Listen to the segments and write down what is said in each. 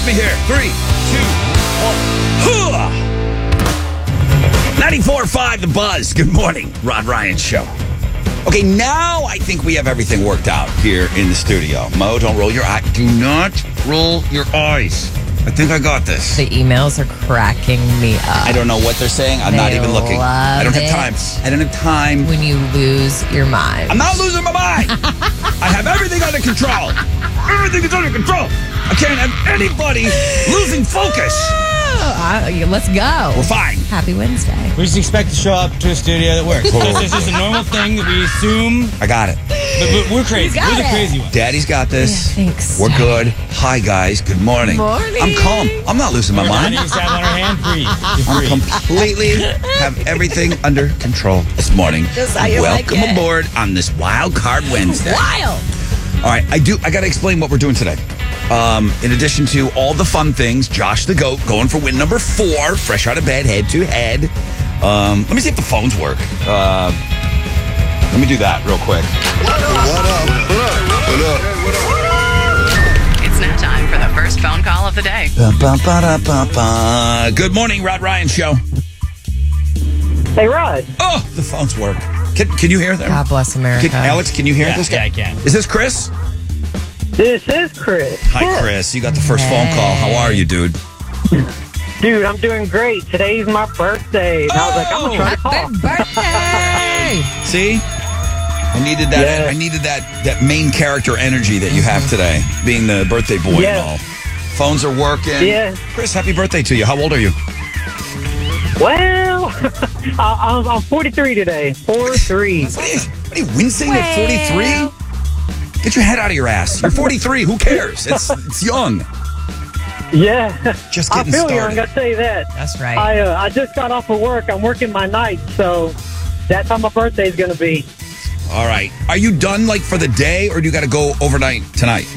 me here. 3, 2, 1. 94.5 The Buzz. Good morning, Rod Ryan Show. Okay, now I think we have everything worked out here in the studio. Mo, don't roll your eyes. Do not roll your eyes. I think I got this. The emails are cracking me up. I don't know what they're saying. I'm not even looking. I don't have time. I don't have time. When you lose your mind. I'm not losing my mind. I have everything under control. Everything is under control. I can't have anybody losing focus. Let's go. We're fine. Happy Wednesday. We just expect to show up to a studio that works. This is a normal thing that we assume. I got it. But we're crazy. We're the crazy ones. Daddy's got this. Yeah, thanks. We're good. Hi, guys. Good morning. Morning. I'm calm. I'm not losing my mind. Just have on our hand. Breathe. I'm completely have everything under control this morning. Just how you Welcome like it. aboard on this Wild Card Wednesday. Wild. All right, I got to explain what we're doing today. In addition to all the fun things, Josh the Goat going for win number 4, fresh out of bed, head to head. Let me see if the phones work. Let me do that real quick. What up? It's now time for the first phone call of the day. Good morning, Rod Ryan Show. Hey, Rod. Oh, the phones work. Can you hear them? God bless America. Alex, can you hear this guy? Yeah, I can. Is this Chris? This is Chris. Hi, Chris. You got the first phone call. How are you, dude? Dude, I'm doing great. Today's my birthday. And I was like, I'm going to try to call. Happy birthday. See? I needed that. Yeah. I needed that main character energy that you have today, being the birthday boy and all. Phones are working. Yeah. Chris, happy birthday to you. How old are you? Well, I'm 43 today. 43. What are you wincing at 43? Get your head out of your ass. You're 43. Who cares? It's young. Yeah. Just I getting feel you. started. I'm going to say that. That's right. I just got off of work. I'm working my night, so that's how my birthday's going to be. All right. Are you done like for the day, or do you got to go overnight tonight?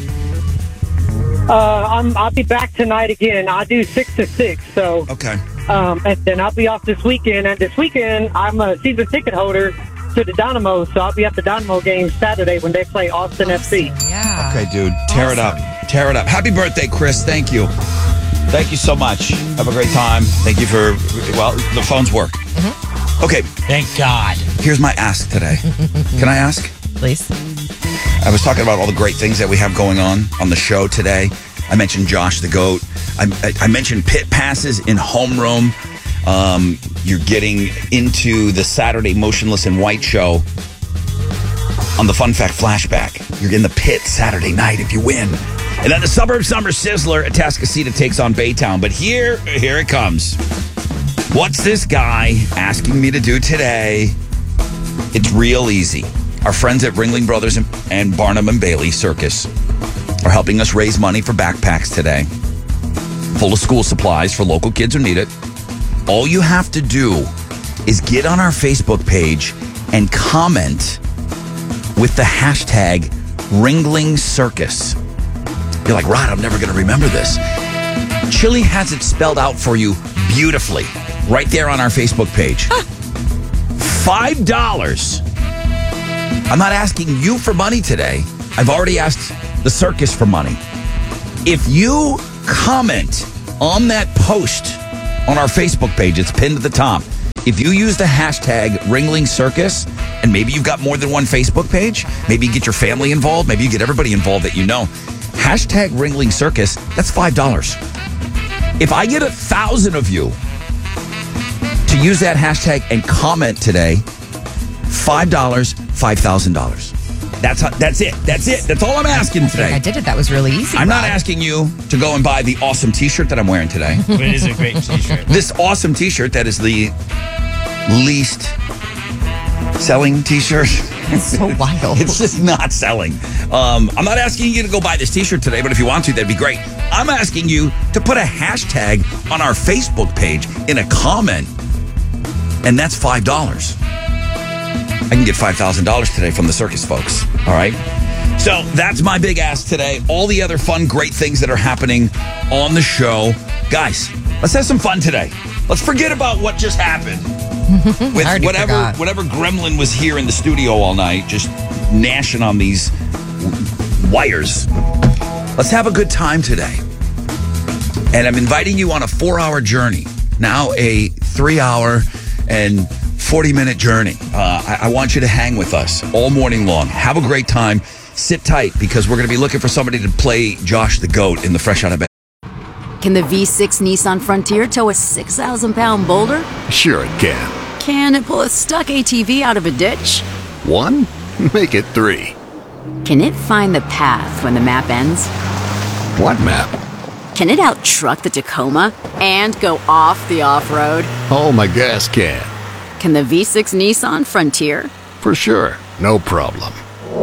I'll be back tonight again. I do 6 to 6, so Okay. and then I'll be off this weekend. And this weekend, I'm a season ticket holder to the Dynamo, so I'll be at the Dynamo game Saturday when they play Austin FC. Yeah. Okay, dude. Tear it up. Tear it up. Happy birthday, Chris. Thank you. Thank you so much. Have a great time. Thank you for, well, the phones work. Mm-hmm. Okay, Thank God. here's my ask today. Can I ask? Please. I was talking about all the great things that we have going on the show today. I mentioned Josh the Goat. I mentioned pit passes in homeroom. You're getting into the Saturday Motionless in White show on the Fun Fact Flashback. You're in the pit Saturday night if you win. And then the Suburb Summer Sizzler at Atascocita takes on Baytown. But here it comes. What's this guy asking me to do today? It's real easy. Our friends at Ringling Brothers and Barnum and Bailey Circus are helping us raise money for backpacks today, full of school supplies for local kids who need it. All you have to do is get on our Facebook page and comment with the hashtag Ringling Circus. You're like, Rod, I'm never going to remember this. Chili has it spelled out for you beautifully right there on our Facebook page. $5. I'm not asking you for money today. I've already asked the circus for money. If you comment on that post on our Facebook page, it's pinned to the top. If you use the hashtag Ringling Circus, and maybe you've got more than one Facebook page, maybe you get your family involved, maybe you get everybody involved that you know. Hashtag Ringling Circus, that's $5. If I get 1,000 of you to use that hashtag and comment today, $5, $5,000. That's it. That's all I'm asking I today. did it. That was really easy. I'm not Rod. asking you to go and buy the awesome t-shirt that I'm wearing today. But it is a great t-shirt. This awesome t-shirt that is the least selling t-shirt. It's so wild. It's just not selling. I'm not asking you to go buy this t-shirt today, but if you want to, that'd be great. I'm asking you to put a hashtag on our Facebook page in a comment, and that's $5. I can get $5,000 today from the circus folks. All right. So that's my big ask today. All the other fun, great things that are happening on the show. Guys, let's have some fun today. Let's forget about what just happened. With I already forgot. whatever gremlin was here in the studio all night, just gnashing on these wires. Let's have a good time today. And I'm inviting you on a 4-hour journey. Now a 3-hour and 40-minute journey. I want you to hang with us all morning long. Have a great time. Sit tight because we're going to be looking for somebody to play Josh the Goat in the Fresh Out of Bed. Can the V6 Nissan Frontier tow a 6,000-pound boulder? Sure it can. Can it pull a stuck ATV out of a ditch? 1? Make it 3. Can it find the path when the map ends? What map? Can it out-truck the Tacoma and go off the off-road? Oh, my gas can. Can the V6 Nissan Frontier? For sure. No problem.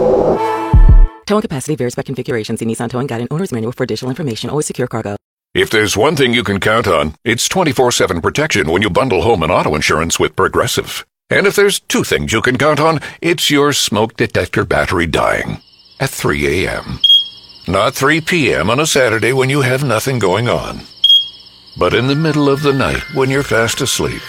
Towing capacity varies by configuration. See Nissan Towing Guide and Owner's Manual for additional information. Always secure cargo. If there's one thing you can count on, it's 24/7 protection when you bundle home and auto insurance with Progressive. And if there's 2 things you can count on, it's your smoke detector battery dying at 3 a.m. Not 3 p.m. on a Saturday when you have nothing going on, but in the middle of the night when you're fast asleep.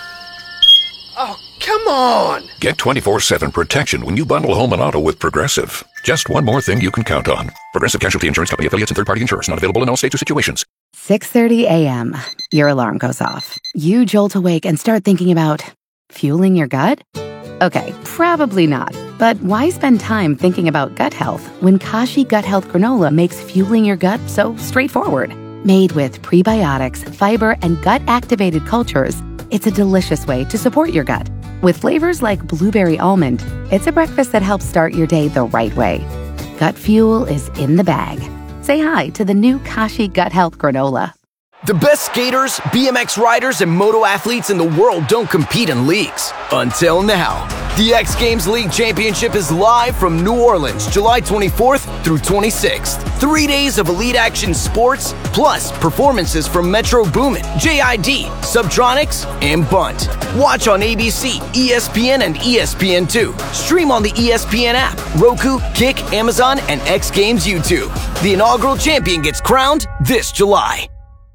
Oh, come on! Get 24/7 protection when you bundle home and auto with Progressive. Just one more thing you can count on. Progressive Casualty Insurance Company affiliates and third-party insurers. Not available in all states or situations. 6:30 a.m. Your alarm goes off. You jolt awake and start thinking about fueling your gut? Okay, probably not. But why spend time thinking about gut health when Kashi Gut Health Granola makes fueling your gut so straightforward? Made with prebiotics, fiber, and gut-activated cultures, it's a delicious way to support your gut. With flavors like blueberry almond, it's a breakfast that helps start your day the right way. Gut fuel is in the bag. Say hi to the new Kashi Gut Health Granola. The best skaters, BMX riders, and moto athletes in the world don't compete in leagues. Until now. The X Games League Championship is live from New Orleans, July 24th through 26th. 3 days of elite action sports, plus performances from Metro Boomin, JID, Subtronics, and Bunt. Watch on ABC, ESPN, and ESPN2. Stream on the ESPN app, Roku, Kick, Amazon, and X Games YouTube. The inaugural champion gets crowned this July.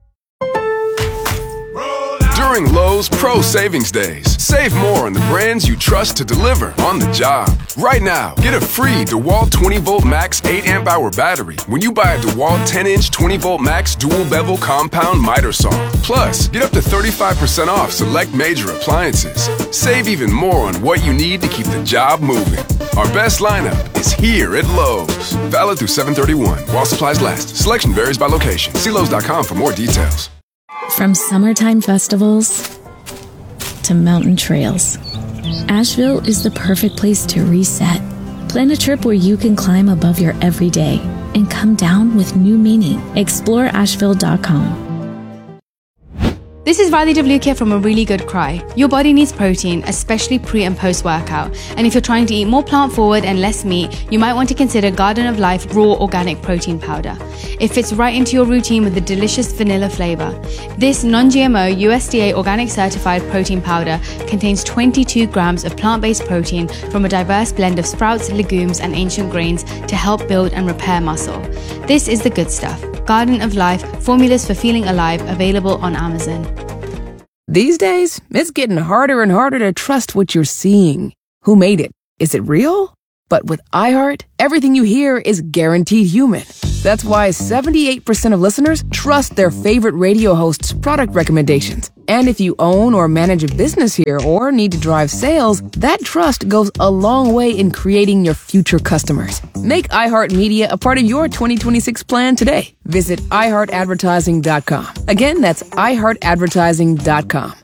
During Lowe's Pro Savings Days, save more on the brands you trust to deliver on the job. Right now, get a free DeWalt 20-volt max 8-amp-hour battery when you buy a DeWalt 10-inch 20-volt max dual-bevel compound miter saw. Plus, get up to 35% off select major appliances. Save even more on what you need to keep the job moving. Our best lineup is here at Lowe's. Valid through 7/31 while supplies last. Selection varies by location. See Lowe's.com for more details. From summertime festivals to mountain trails, Asheville is the perfect place to reset. Plan a trip where you can climb above your everyday and come down with new meaning. Explore Asheville.com. This is Riley Devlukia from A Really Good Cry. Your body needs protein, especially pre and post workout. And if you're trying to eat more plant forward and less meat, you might want to consider Garden of Life Raw Organic Protein Powder. It fits right into your routine with a delicious vanilla flavor. This non-GMO USDA organic certified protein powder contains 22 grams of plant-based protein from a diverse blend of sprouts, legumes, and ancient grains to help build and repair muscle. This is the good stuff. Garden of Life, formulas for feeling alive, available on Amazon. These days, it's getting harder and harder to trust what you're seeing. Who made it? Is it real? But with iHeart, everything you hear is guaranteed human. That's why 78% of listeners trust their favorite radio host's product recommendations. And if you own or manage a business here or need to drive sales, that trust goes a long way in creating your future customers. Make iHeartMedia a part of your 2026 plan today. Visit iHeartAdvertising.com. Again, that's iHeartAdvertising.com.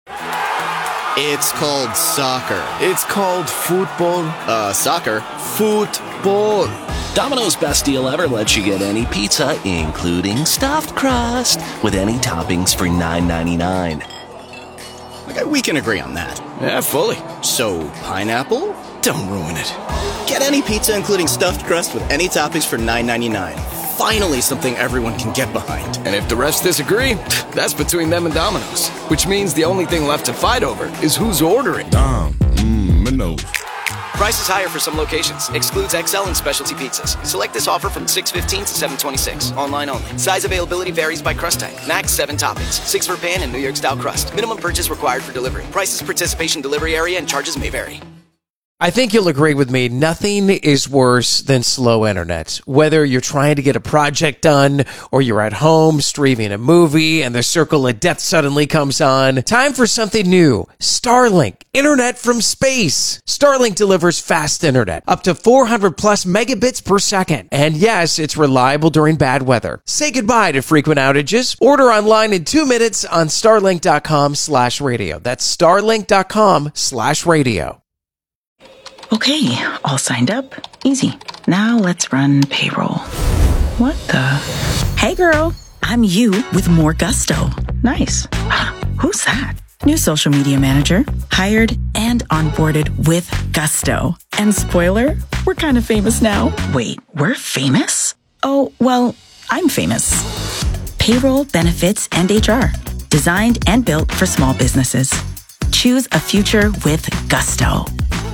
It's called soccer. It's called football. Soccer. Football. Domino's Best Deal Ever lets you get any pizza, including stuffed crust, with any toppings for $9.99. Okay, we can agree on that. Yeah, fully. So, pineapple? Don't ruin it. Get any pizza, including stuffed crust, with any toppings for $9.99. Finally, something everyone can get behind. And if the rest disagree, that's between them and Domino's. Which means the only thing left to fight over is who's ordering. Domino's. Price is higher for some locations. Excludes XL and specialty pizzas. Select this offer from 6/15 to 7/26. Online only. Size availability varies by crust type. Max 7 toppings. 6 for pan and New York style crust. Minimum purchase required for delivery. Prices, participation, delivery area, and charges may vary. I think you'll agree with me. Nothing is worse than slow internet. Whether you're trying to get a project done or you're at home streaming a movie and the circle of death suddenly comes on. Time for something new. Starlink. Internet from space. Starlink delivers fast internet. Up to 400 plus megabits per second. And yes, it's reliable during bad weather. Say goodbye to frequent outages. Order online in 2 minutes on starlink.com/radio. That's starlink.com/radio. Okay, all signed up. Easy. Now let's run payroll. What the? Hey girl, I'm you with more gusto. Nice. Who's that? New social media manager. Hired and onboarded with gusto. And spoiler, we're kind of famous now. Wait, we're famous? Oh, well, I'm famous. Payroll, benefits, and HR. Designed and built for small businesses. Choose a future with gusto.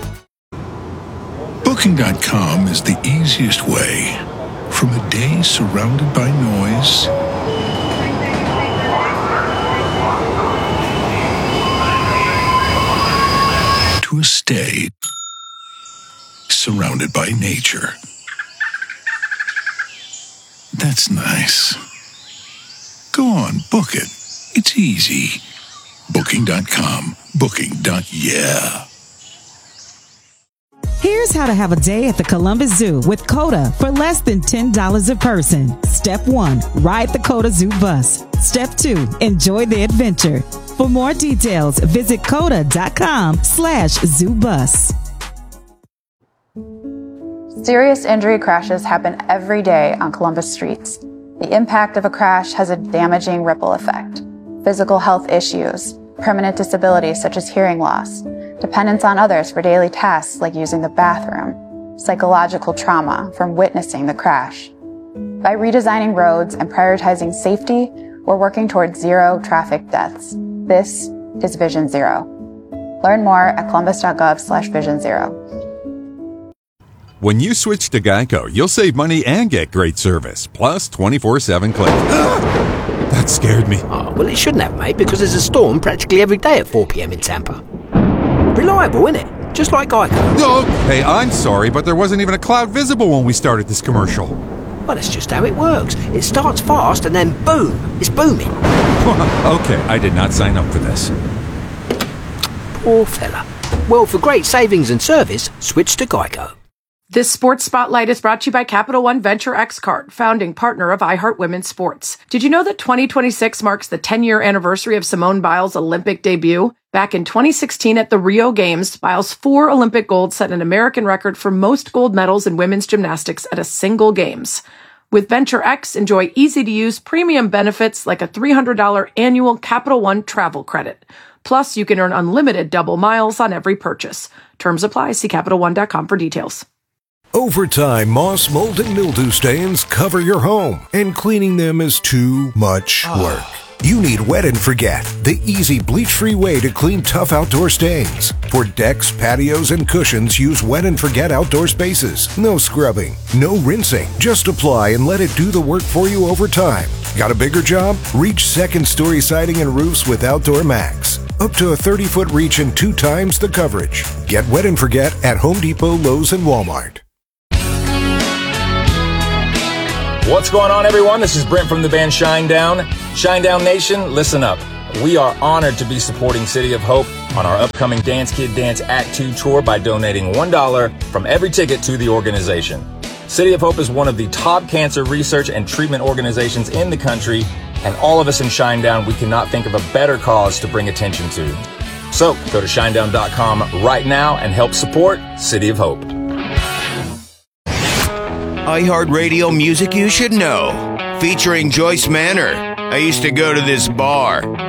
Booking.com is the easiest way from a day surrounded by noise to a stay surrounded by nature. That's nice. Go on, book it. It's easy. Booking.com. Booking.yeah. Here's how to have a day at the Columbus Zoo with COTA for less than $10 a person. Step 1, ride the COTA Zoo bus. Step 2, enjoy the adventure. For more details, visit COTA.com/zoobus. Serious injury crashes happen every day on Columbus streets. The impact of a crash has a damaging ripple effect. Physical health issues, permanent disabilities such as hearing loss, dependence on others for daily tasks like using the bathroom, psychological trauma from witnessing the crash. By redesigning roads and prioritizing safety, we're working towards zero traffic deaths. This is Vision Zero. Learn more at columbus.gov/Vision Zero. When you switch to Geico, you'll save money and get great service, plus 24/7 claims. That scared me. Oh, well, it shouldn't have, mate, because there's a storm practically every day at 4 p.m. in Tampa. Reliable, isn't it? Just like Geico. Oh, hey, I'm sorry, but there wasn't even a cloud visible when we started this commercial. Well, that's just how it works. It starts fast and then boom, it's booming. Okay, I did not sign up for this. Poor fella. Well, for great savings and service, switch to Geico. This Sports Spotlight is brought to you by Capital One Venture X Card, founding partner of iHeart Women's Sports. Did you know that 2026 marks the 10-year anniversary of Simone Biles' Olympic debut? Back in 2016 at the Rio Games, Biles' 4 Olympic golds set an American record for most gold medals in women's gymnastics at a single Games. With Venture X, enjoy easy-to-use premium benefits like a $300 annual Capital One travel credit. Plus, you can earn unlimited double miles on every purchase. Terms apply. See CapitalOne.com for details. Over time, moss, mold, and mildew stains cover your home, and cleaning them is too much work. You need Wet and Forget, the easy bleach-free way to clean tough outdoor stains. For decks, patios, and cushions, use Wet and Forget outdoor spaces. No scrubbing, no rinsing. Just apply and let it do the work for you over time. Got a bigger job? Reach second-story siding and roofs with Outdoor Max. Up to a 30-foot reach and 2 times the coverage. Get Wet and Forget at Home Depot, Lowe's, and Walmart. What's going on, everyone? This is Brent from the band Shinedown. Shinedown Nation, listen up. We are honored to be supporting City of Hope on our upcoming Dance Kid Dance Act 2 tour by donating $1 from every ticket to the organization. City of Hope is one of the top cancer research and treatment organizations in the country, and all of us in Shinedown, we cannot think of a better cause to bring attention to. So go to shinedown.com right now and help support City of Hope. iHeartRadio music you should know. Featuring Joyce Manor. I used to go to this bar.